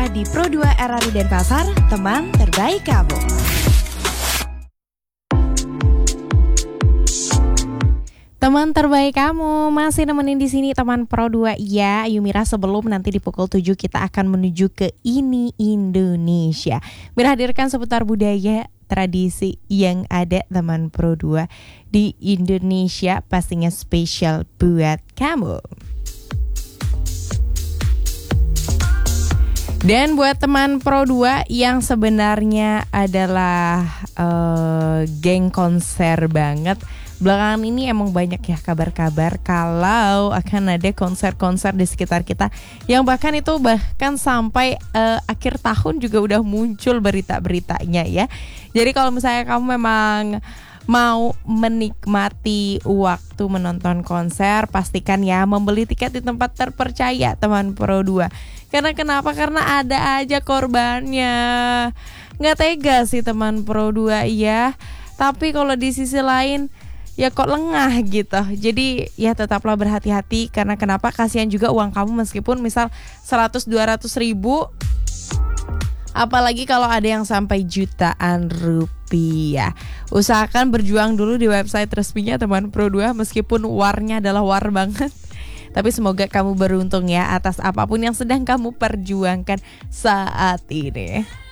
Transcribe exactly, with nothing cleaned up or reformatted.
Hanya di Pro dua R R I Denpasar, teman terbaik kamu. Teman terbaik kamu masih nemenin di sini teman Pro dua ya. Yumira, sebelum nanti di pukul tujuh kita akan menuju ke Ini Indonesia, menghadirkan seputar budaya tradisi yang ada teman Pro dua di Indonesia, pastinya spesial buat kamu. Dan buat teman Pro dua yang sebenarnya adalah uh, geng konser banget, belakangan ini emang banyak ya kabar-kabar kalau akan ada konser-konser di sekitar kita, yang bahkan itu bahkan sampai uh, akhir tahun juga udah muncul berita-beritanya ya. Jadi kalau misalnya kamu memang mau menikmati waktu menonton konser, pastikan ya membeli tiket di tempat terpercaya teman Pro dua. Karena kenapa? Karena ada aja korbannya. Nggak tega sih teman Pro dua ya. Tapi kalau di sisi lain ya kok lengah gitu. Jadi ya tetaplah berhati-hati. Karena kenapa? Kasihan juga uang kamu, meskipun misal seratus dua ratus ribu, apalagi kalau ada yang sampai jutaan rupiah. Usahakan berjuang dulu di website resminya teman Pro dua, meskipun warnya adalah war banget. Tapi semoga kamu beruntung ya atas apapun yang sedang kamu perjuangkan saat ini.